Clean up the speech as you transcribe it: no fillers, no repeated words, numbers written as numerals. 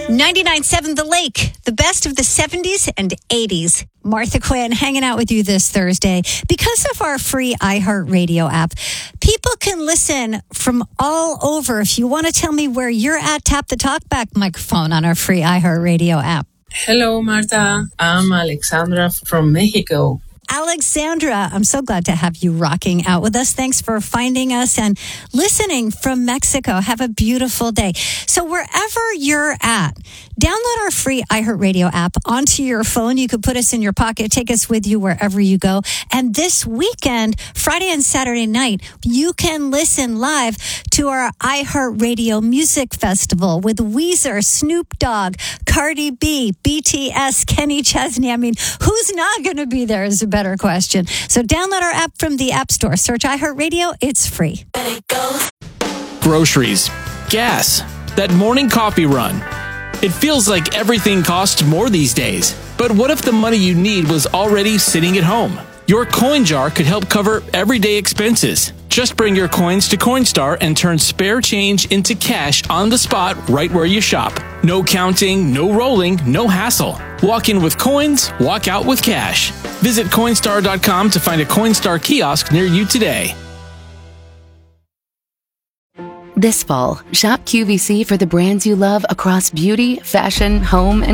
99.7 The Lake, the best of the 70s and 80s. Martha Quinn hanging out with you this Thursday. Because of our free iHeartRadio app, people can listen from all over. If you want to tell me where you're at, tap the talkback microphone on our free iHeartRadio app. Hello, Marta. I'm Alexandra from Mexico. Alexandra, I'm so glad to have you rocking out with us. Thanks for finding us and listening from Mexico. Have a beautiful day. So wherever you're at, download our free iHeartRadio app onto your phone. You could put us in your pocket, take us with you wherever you go. And this weekend, Friday and Saturday night, you can listen live to our iHeartRadio Music Festival with Weezer, Snoop Dogg, Cardi B, BTS, Kenny Chesney. I mean, who's not going to be there is a better question. So download our app from the App Store. Search iHeartRadio. It's free. Groceries, gas, that morning coffee run. It feels like everything costs more these days. But what if the money you need was already sitting at home? Your coin jar could help cover everyday expenses. Just bring your coins to Coinstar and turn spare change into cash on the spot right where you shop. No counting, no rolling, no hassle. Walk in with coins, walk out with cash. Visit Coinstar.com to find a Coinstar kiosk near you today. This fall, shop QVC for the brands you love across beauty, fashion, home, and